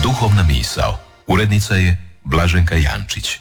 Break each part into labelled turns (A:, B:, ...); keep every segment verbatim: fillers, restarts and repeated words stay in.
A: Duhovna misao. Urednica je Blaženka Jančić.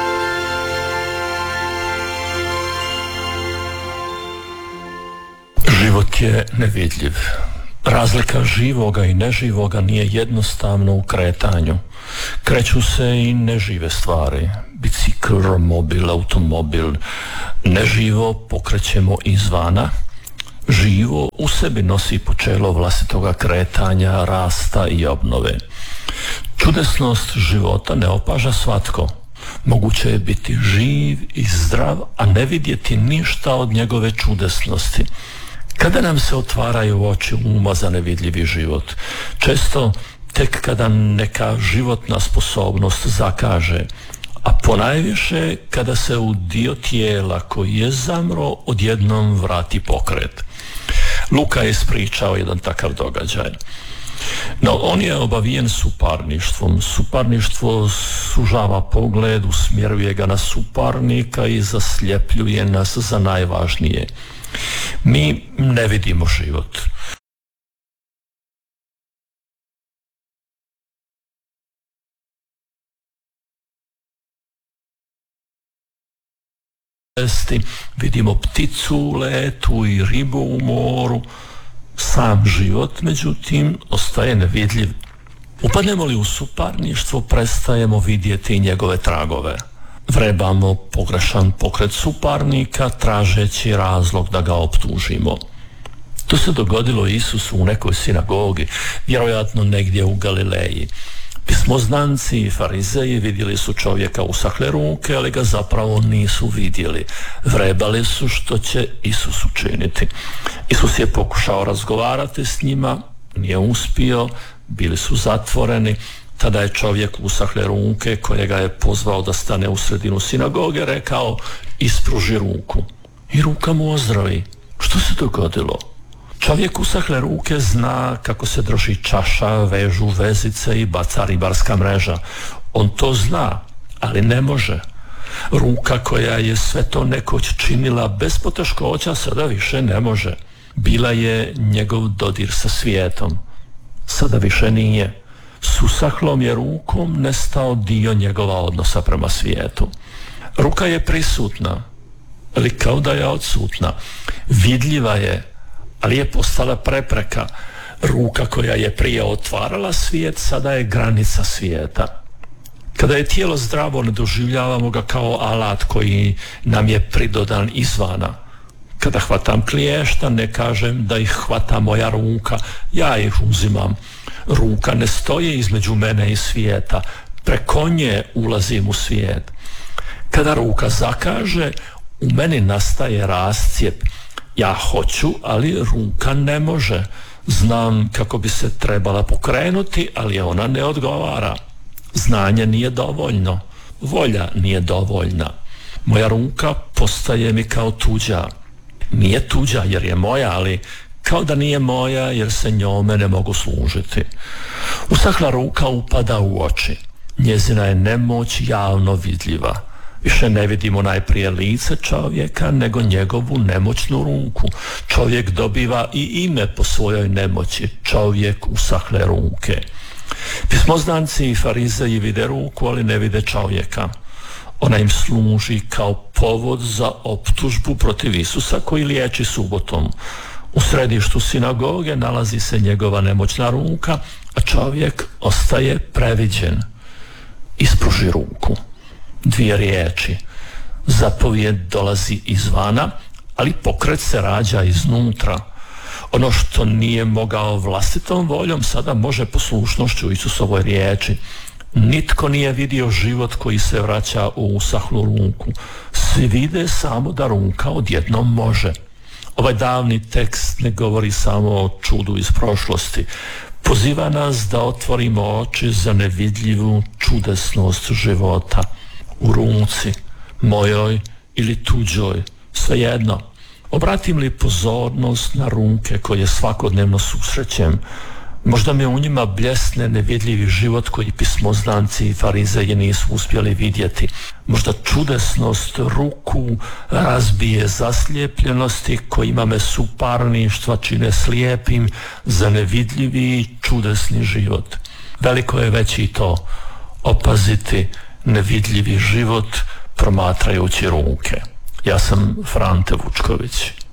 B: Život je nevidljiv. Razlika živoga i neživoga nije jednostavno u kretanju. Kreću se i nežive stvari. Bicikl, mobil, automobil. Neživo pokrećemo izvana. Živo u sebi nosi počelo vlastitoga kretanja, rasta i obnove. Čudesnost života ne opaža svatko. Moguće je biti živ i zdrav, a ne vidjeti ništa od njegove čudesnosti. Kada nam se otvaraju oči uma za nevidljivi život? Često tek kada neka životna sposobnost zakaže, a ponajviše kada se u dio tijela koji je zamro odjednom vrati pokret. Luka je ispričao jedan takav događaj. No, on je obavijen suparništvom. Suparništvo sužava pogled, usmjeruje ga na suparnika i zasljepljuje nas za najvažnije. Mi ne vidimo život. Vidimo pticu u letu i ribu u moru. Sam život, međutim, ostaje nevidljiv. Upadnemo li u suparništvo, prestajemo vidjeti njegove tragove. Vrebamo pogrešan pokret suparnika, tražeći razlog da ga optužimo. To se dogodilo Isusu u nekoj sinagogi, vjerojatno negdje u Galileji. Pismoznanci i farizeji vidjeli su čovjeka usahle ruke, ali ga zapravo nisu vidjeli. Vrebali su što će Isus učiniti. Isus je pokušao razgovarati s njima, nije uspio, bili su zatvoreni. Tada je čovjek usahle ruke, kojega je pozvao da stane u sredinu sinagoge, rekao: ispruži ruku. I ruka mu ozdravi. Što se dogodilo? Čovjek usahle ruke zna kako se drži čaša, vežu vezice i baca ribarska mreža. On to zna, ali ne može. Ruka koja je sve to nekoć činila bez poteškoća sada više ne može. Bila je njegov dodir sa svijetom. Sada više nije. S usahlom je rukom nestao dio njegova odnosa prema svijetu. Ruka je prisutna, ali kao da je odsutna. Vidljiva je, ali je postala prepreka. Ruka koja je prije otvarala svijet, sada je granica svijeta. Kada je tijelo zdravo, ne doživljavamo ga kao alat koji nam je pridodan izvana. Kada hvatam kliješta, ne kažem da ih hvata moja ruka, ja ih uzimam. Ruka ne stoji između mene i svijeta, preko nje ulazim u svijet. Kada ruka zakaže, u meni nastaje rascijep. Ja hoću, ali ruka ne može. Znam kako bi se trebala pokrenuti, ali ona ne odgovara. Znanje nije dovoljno, volja nije dovoljna. Moja ruka postaje mi kao tuđa. Nije tuđa jer je moja, ali kao da nije moja jer se njome ne mogu služiti. Usahla ruka upada u oči. Njezina je nemoć javno vidljiva. Više ne vidimo najprije lice čovjeka, nego njegovu nemoćnu ruku. Čovjek dobiva i ime po svojoj nemoći. Čovjek usahle ruke. Pismoznanci i farizeji vide ruku, ali ne vide čovjeka. Ona im služi kao povod za optužbu protiv Isusa koji liječi subotom. U središtu sinagoge nalazi se njegova nemoćna ruka, a čovjek ostaje previđen. Ispruži ruku. Dvije riječi. Zapovijed dolazi izvana, ali pokret se rađa iznutra. Ono što nije mogao vlastitom voljom, sada može poslušnošću Isusovoj riječi. Nitko nije vidio život koji se vraća u usahlu ruku. Svi vide samo da ruka odjednom može. Ovaj davni tekst ne govori samo o čudu iz prošlosti. Poziva nas da otvorimo oči za nevidljivu čudesnost života. U ruci, mojoj ili tuđoj, svejedno. Obratim li pozornost na ruke koje svakodnevno susrećem? Možda me u njima bljesne nevidljivi život koji pismoznanci i farizeji nisu uspjeli vidjeti. Možda čudesnost ruku razbije zaslijepljenosti kojima me suparništva čine slijepim za nevidljivi i čudesni život. Veliko je već i to opaziti nevidljivi život promatrajući ruke. Ja sam Frante Vučković.